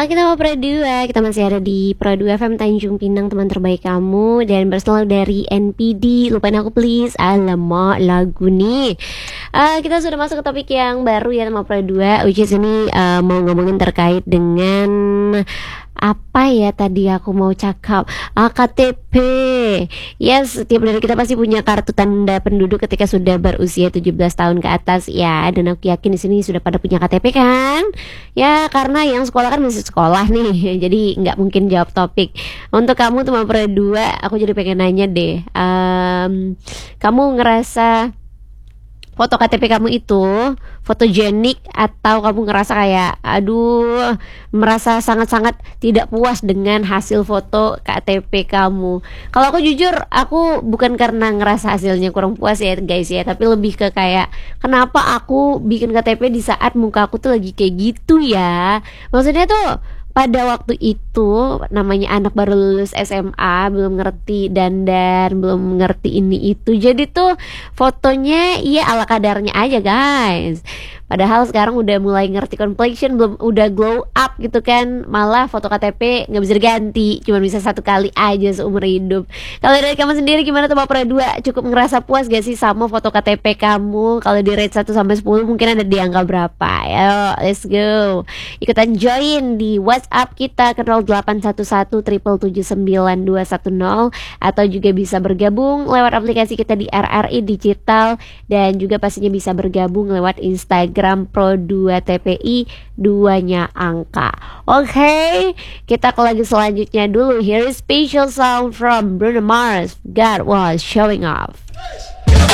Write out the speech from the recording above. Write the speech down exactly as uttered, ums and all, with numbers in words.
Oke teman Pro dua, kita masih ada di Pro dua F M Tanjung Pinang, teman terbaik kamu. Dan berselalu dari N P D, lupain aku please. Alamak lagu nih. uh, Kita sudah masuk ke topik yang baru ya teman Pro dua, which is ini uh, mau ngomongin terkait dengan apa ya tadi aku mau cakap, ah, K T P. Yes, setiap dari kita pasti punya kartu tanda penduduk ketika sudah berusia tujuh belas tahun ke atas ya. Dan aku yakin di sini sudah pada punya K T P kan? Ya karena yang sekolah kan masih sekolah nih, jadi nggak mungkin jawab topik. Untuk kamu teman Pro dua, aku jadi pengen nanya deh, um, kamu ngerasa foto K T P kamu itu fotogenik atau kamu ngerasa kayak aduh, merasa sangat-sangat tidak puas dengan hasil foto K T P kamu? Kalau aku jujur, aku bukan karena ngerasa hasilnya kurang puas ya guys ya, tapi lebih ke kayak kenapa aku bikin K T P di saat muka aku tuh lagi kayak gitu ya. Maksudnya tuh pada waktu itu namanya anak baru lulus S M A, belum ngerti dandan, belum ngerti ini itu. Jadi tuh fotonya iya ala kadarnya aja guys. Padahal sekarang udah mulai ngerti complexion, belum udah glow up gitu kan. Malah foto K T P nggak bisa diganti, cuma bisa satu kali aja seumur hidup. Kalau dari kamu sendiri gimana tuh Pak Pro dua? Cukup ngerasa puas gak sih sama foto K T P kamu? Kalau di rate satu sampai sepuluh mungkin ada di angka berapa? Ayo let's go. Ikutan join di WhatsApp kita ke nol delapan satu satu tujuh tujuh tujuh sembilan dua satu nol, atau juga bisa bergabung lewat aplikasi kita di R R I Digital, dan juga pastinya bisa bergabung lewat Instagram Pro dua T P I, duanya angka. Oke, okay, kita ke lagu selanjutnya dulu. Here is special song from Bruno Mars, God Was Showing Off.